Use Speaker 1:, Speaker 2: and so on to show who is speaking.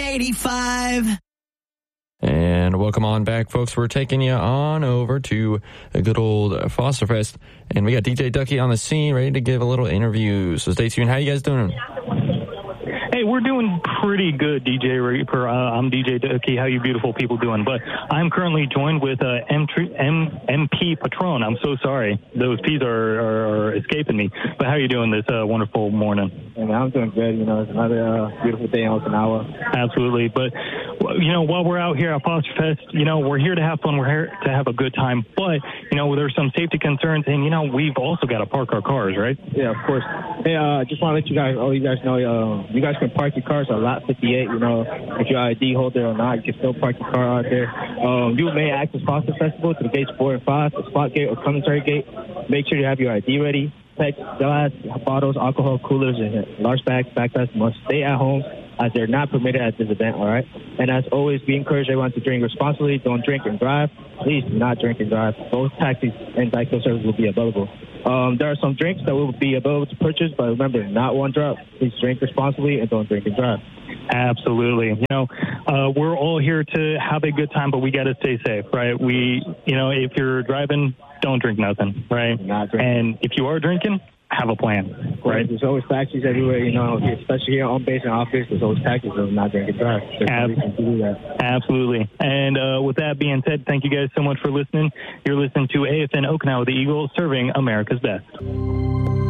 Speaker 1: 85.
Speaker 2: And welcome on back, folks. We're taking you on over to a good old Foster Fest. And we got DJ Ducky on the scene, ready to give a little interview. So stay tuned. How you guys doing?
Speaker 3: Hey, we're doing pretty good, DJ Reaper. I'm DJ Ducky. How you beautiful people doing? But I'm currently joined with MP Patron. I'm so sorry. Those P's are escaping me. But how are you doing this wonderful morning?
Speaker 4: And I'm doing good. You know, it's another beautiful day in Okinawa.
Speaker 3: Absolutely. But, you know, while we're out here at Foster Fest, you know, we're here to have fun. We're here to have a good time. But, you know, there's some safety concerns. And, you know, we've also got to park our cars, right?
Speaker 4: Yeah, of course. Hey, just want to let you guys know, you guys can park your cars at lot 58. You know, if you're ID holder or not, you can still park your car out there. You may access Foster Festival to the gates 4 and 5, the spot gate or commentary gate. Make sure you have your ID ready. Pets, glass, bottles, alcohol, coolers, and large backpacks must stay at home as they're not permitted at this event, all right? And as always, we encourage everyone to drink responsibly. Don't drink and drive. Please do not drink and drive. Both taxis and bicycle services will be available. There are some drinks that will be available to purchase, but remember, not one drop. Please drink responsibly and don't drink and drive.
Speaker 3: Absolutely. You know, we're all here to have a good time, but we got to stay safe, right? You know, if you're driving, don't drink nothing, right?
Speaker 4: Not drinking.
Speaker 3: And if you are drinking, have a plan, right?
Speaker 4: There's always taxis everywhere, you know, especially here on base and office. There's always taxis of not drink and drive.
Speaker 3: Absolutely. And with that being said, thank you guys so much for listening. You're listening to AFN Okinawa, the Eagle, serving America's best.